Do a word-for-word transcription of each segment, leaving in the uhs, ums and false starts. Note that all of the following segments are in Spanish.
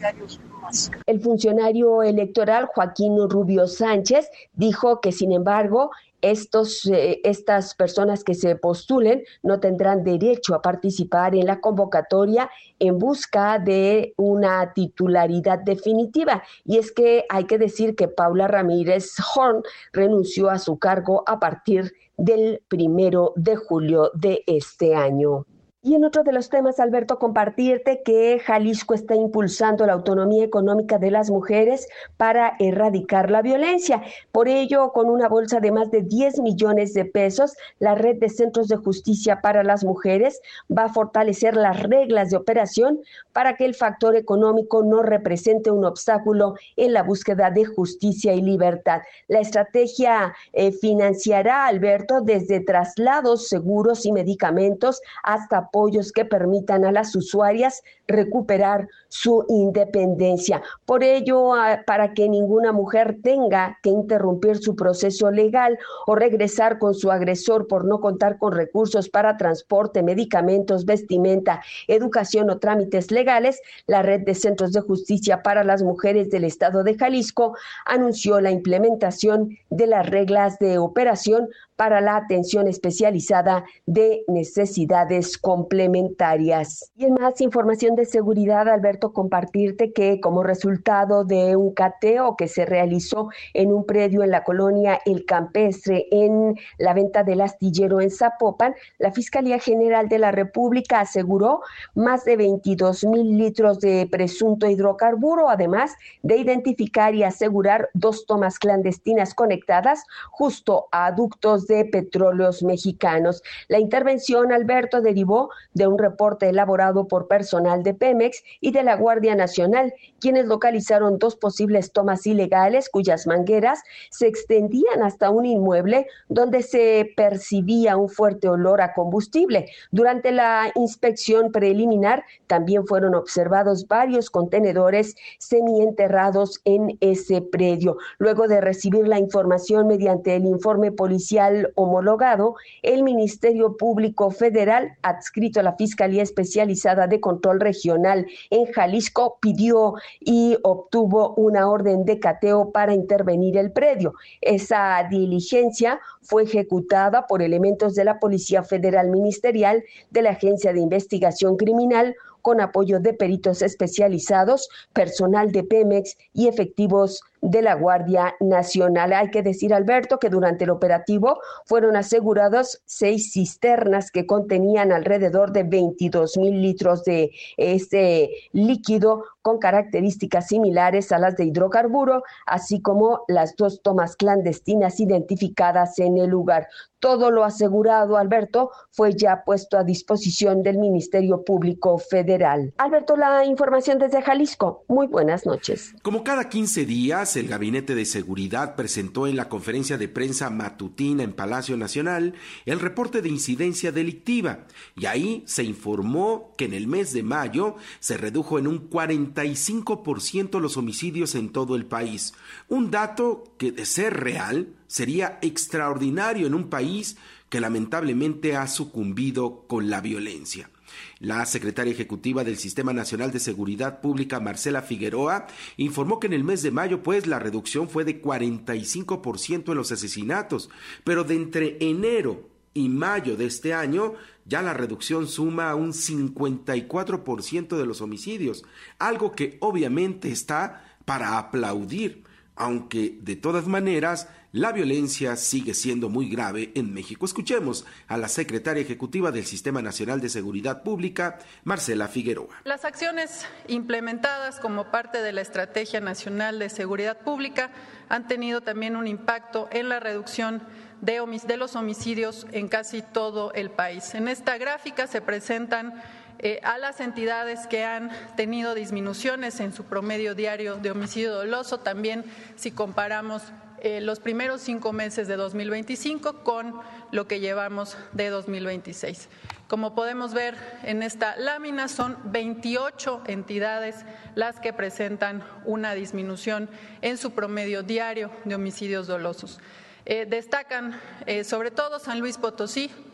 El funcionario electoral Joaquín Rubio Sánchez dijo que, sin embargo, Estos, eh, estas personas que se postulen no tendrán derecho a participar en la convocatoria en busca de una titularidad definitiva. Y es que hay que decir que Paula Ramírez Horn renunció a su cargo a partir del primero de julio de este año. Y en otro de los temas, Alberto, compartirte que Jalisco está impulsando la autonomía económica de las mujeres para erradicar la violencia. Por ello, con una bolsa de más de diez millones de pesos, la Red de Centros de Justicia para las Mujeres va a fortalecer las reglas de operación para que el factor económico no represente un obstáculo en la búsqueda de justicia y libertad. La estrategia eh, financiará, Alberto, desde traslados seguros y medicamentos hasta apoyos que permitan a las usuarias recuperar su independencia. Por ello, para que ninguna mujer tenga que interrumpir su proceso legal o regresar con su agresor por no contar con recursos para transporte, medicamentos, vestimenta, educación o trámites legales, la Red de Centros de Justicia para las Mujeres del Estado de Jalisco anunció la implementación de las reglas de operación para la atención especializada de necesidades complementarias. Y en más información de seguridad, Alberto, compartirte que como resultado de un cateo que se realizó en un predio en la colonia El Campestre en la venta del astillero en Zapopan, la Fiscalía General de la República aseguró más de veintidós mil litros de presunto hidrocarburo, además de identificar y asegurar dos tomas clandestinas conectadas justo a ductos de petróleos mexicanos. La intervención, Alberto, derivó de un reporte elaborado por personal de Pemex y de la Guardia Nacional, quienes localizaron dos posibles tomas ilegales cuyas mangueras se extendían hasta un inmueble donde se percibía un fuerte olor a combustible. Durante la inspección preliminar también fueron observados varios contenedores semienterrados en ese predio. Luego de recibir la información mediante el informe policial homologado, el Ministerio Público Federal, adscrito a la Fiscalía Especializada de Control Regional en Jalisco, pidió y obtuvo una orden de cateo para intervenir el predio. Esa diligencia fue ejecutada por elementos de la Policía Federal Ministerial, de la Agencia de Investigación Criminal, con apoyo de peritos especializados, personal de Pemex y efectivos de la Guardia Nacional. Hay que decir, Alberto, que durante el operativo fueron asegurados seis cisternas que contenían alrededor de veintidós mil litros de este líquido con características similares a las de hidrocarburo, así como las dos tomas clandestinas identificadas en el lugar. Todo lo asegurado, Alberto, fue ya puesto a disposición del Ministerio Público Federal. Alberto, la información desde Jalisco. Muy buenas noches. Como cada quince días, el Gabinete de Seguridad presentó en la conferencia de prensa matutina en Palacio Nacional el reporte de incidencia delictiva, y ahí se informó que en el mes de mayo se redujo en un cuarenta y cinco por ciento los homicidios en todo el país, un dato que, de ser real, sería extraordinario en un país que lamentablemente ha sucumbido con la violencia. La secretaria ejecutiva del Sistema Nacional de Seguridad Pública, Marcela Figueroa, informó que en el mes de mayo, pues, la reducción fue de cuarenta y cinco por ciento en los asesinatos, pero de entre enero y mayo de este año, ya la reducción suma un cincuenta y cuatro por ciento de los homicidios, algo que obviamente está para aplaudir, aunque de todas maneras la violencia sigue siendo muy grave en México. Escuchemos a la secretaria ejecutiva del Sistema Nacional de Seguridad Pública, Marcela Figueroa. Las acciones implementadas como parte de la Estrategia Nacional de Seguridad Pública han tenido también un impacto en la reducción de, homic- de los homicidios en casi todo el país. En esta gráfica se presentan Eh, a las entidades que han tenido disminuciones en su promedio diario de homicidio doloso, también si comparamos eh, los primeros cinco meses de dos mil veinticinco con lo que llevamos de dos mil veintiséis. Como podemos ver en esta lámina, son veintiocho entidades las que presentan una disminución en su promedio diario de homicidios dolosos. Eh, destacan eh, sobre todo San Luis Potosí,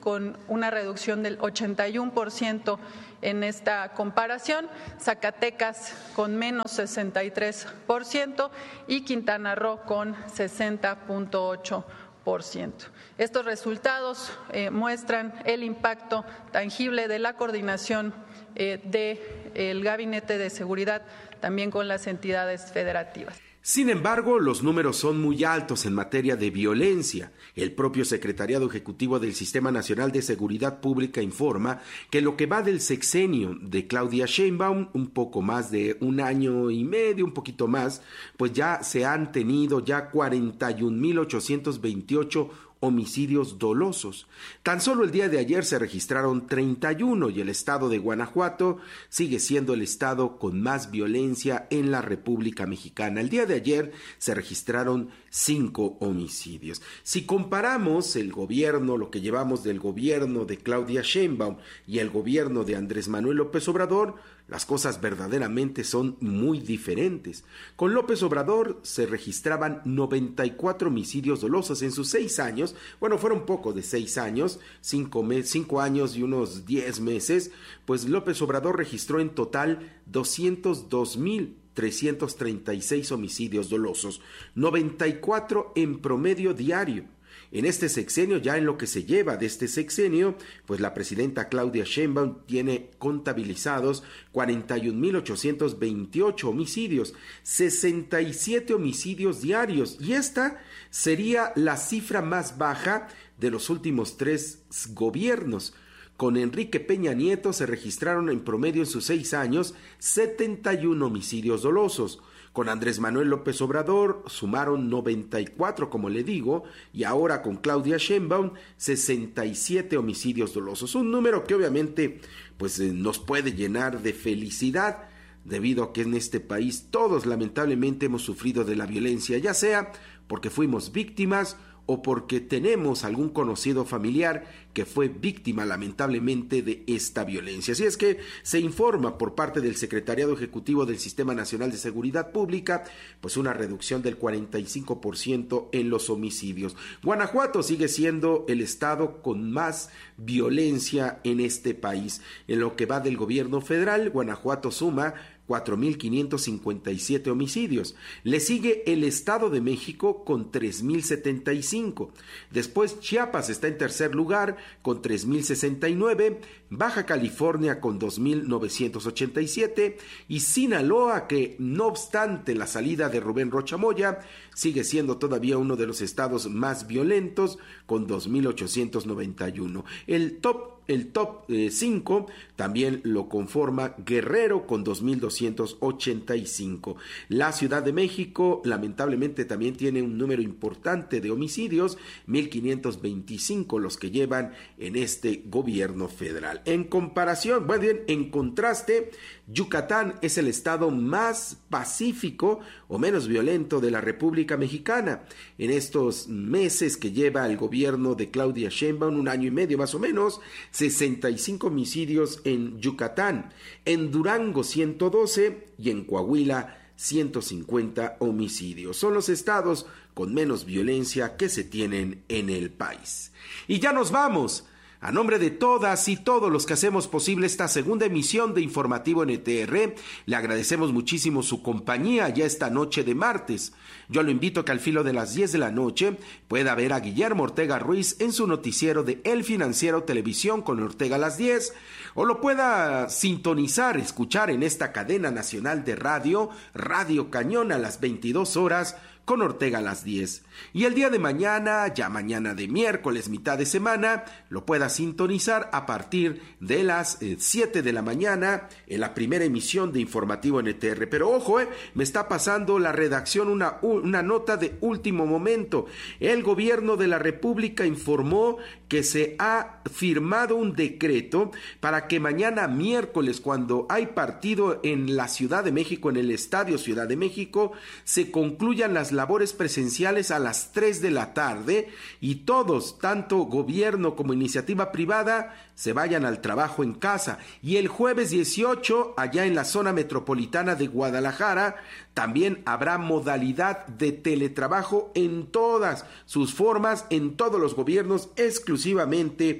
con una reducción del ochenta y uno por ciento en esta comparación, Zacatecas con menos sesenta y tres por ciento y Quintana Roo con sesenta punto ocho por ciento. Estos resultados eh, muestran el impacto tangible de la coordinación eh, del Gabinete de Seguridad también con las entidades federativas. Sin embargo, los números son muy altos en materia de violencia. El propio Secretariado Ejecutivo del Sistema Nacional de Seguridad Pública informa que lo que va del sexenio de Claudia Sheinbaum, un poco más de un año y medio, un poquito más, pues ya se han tenido ya cuarenta y un mil ochocientos veintiocho homicidios dolosos. Tan solo el día de ayer se registraron treinta y uno y el estado de Guanajuato sigue siendo el estado con más violencia en la República Mexicana. El día de ayer se registraron cinco homicidios. Si comparamos el gobierno, lo que llevamos del gobierno de Claudia Sheinbaum y el gobierno de Andrés Manuel López Obrador, las cosas verdaderamente son muy diferentes. Con López Obrador se registraban noventa y cuatro homicidios dolosos en sus seis años. Bueno, fueron poco de seis años, cinco, mes, cinco años y unos diez meses. Pues López Obrador registró en total doscientos dos mil trescientos treinta y seis homicidios dolosos, noventa y cuatro en promedio diario. En este sexenio, ya en lo que se lleva de este sexenio, pues la presidenta Claudia Sheinbaum tiene contabilizados cuarenta y un mil ochocientos veintiocho homicidios, sesenta y siete homicidios diarios, y esta sería la cifra más baja de los últimos tres gobiernos. Con Enrique Peña Nieto se registraron en promedio en sus seis años setenta y uno homicidios dolosos. Con Andrés Manuel López Obrador sumaron noventa y cuatro, como le digo, y ahora con Claudia Sheinbaum sesenta y siete homicidios dolosos. Un número que obviamente pues, eh, nos puede llenar de felicidad, debido a que en este país todos lamentablemente hemos sufrido de la violencia, ya sea porque fuimos víctimas o porque tenemos algún conocido familiar que fue víctima lamentablemente de esta violencia. Así es que se informa por parte del Secretariado Ejecutivo del Sistema Nacional de Seguridad Pública, pues una reducción del cuarenta y cinco por ciento en los homicidios. Guanajuato sigue siendo el estado con más violencia en este país. En lo que va del gobierno federal, Guanajuato suma cuatro mil quinientos cincuenta y siete homicidios. Le sigue el Estado de México con tres mil setenta y cinco. Después Chiapas está en tercer lugar con tres mil sesenta y nueve, Baja California con dos mil novecientos ochenta y siete y Sinaloa, que no obstante la salida de Rubén Rocha Moya, sigue siendo todavía uno de los estados más violentos con dos mil ochocientos noventa y uno. El top El top cinco eh, también lo conforma Guerrero con dos mil doscientos ochenta y cinco. La Ciudad de México lamentablemente también tiene un número importante de homicidios, mil quinientos veinticinco los que llevan en este gobierno federal. En comparación, bueno, bien, en contraste, Yucatán es el estado más pacífico o menos violento de la República Mexicana. En estos meses que lleva el gobierno de Claudia Sheinbaum, un año y medio más o menos, sesenta y cinco homicidios en Yucatán, en Durango ciento doce y en Coahuila ciento cincuenta homicidios. Son los estados con menos violencia que se tienen en el país. Y ya nos vamos. A nombre de todas y todos los que hacemos posible esta segunda emisión de Informativo N T R, le agradecemos muchísimo su compañía ya esta noche de martes. Yo lo invito a que al filo de las diez de la noche pueda ver a Guillermo Ortega Ruiz en su noticiero de El Financiero Televisión con Ortega a las diez, o lo pueda sintonizar, escuchar en esta cadena nacional de radio, Radio Cañón a las veintidós horas, con Ortega a las diez. Y el día de mañana, ya mañana de miércoles, mitad de semana, lo pueda sintonizar a partir de las eh, siete de la mañana en la primera emisión de Informativo N T R. Pero ojo, eh, me está pasando la redacción una, una nota de último momento. El gobierno de la República informó que se ha firmado un decreto para que mañana miércoles, cuando hay partido en la Ciudad de México, en el Estadio Ciudad de México, se concluyan las labores presenciales a las tres de la tarde y todos, tanto gobierno como iniciativa privada, se vayan al trabajo en casa. Y el jueves dieciocho, allá en la zona metropolitana de Guadalajara, también habrá modalidad de teletrabajo en todas sus formas, en todos los gobiernos, exclusivamente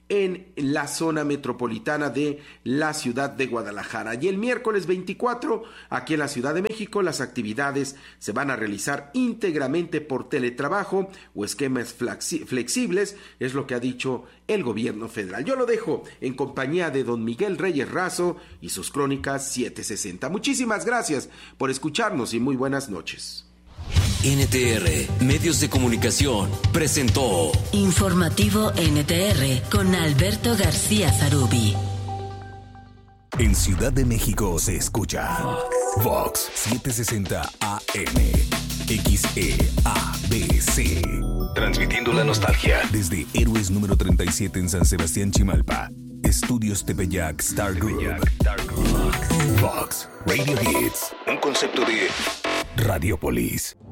en la zona metropolitana de la ciudad de Guadalajara. Y el miércoles veinticuatro, aquí en la Ciudad de México, las actividades se van a realizar íntegramente por teletrabajo o esquemas flexibles, es lo que ha dicho el gobierno federal. Yo lo dejo en compañía de don Miguel Reyes Razo y sus crónicas setecientos sesenta. Muchísimas gracias por escucharnos y muy buenas noches. N T R, Medios de Comunicación, presentó Informativo N T R con Alberto García Zarubi. En Ciudad de México se escucha Vox setecientos sesenta A M, X E A B C. Transmitiendo la nostalgia desde Héroes número treinta y siete en San Sebastián, Chimalpa. Estudios Tepeyac Star Group. Vox Radio Hits, un concepto de Radiopolis.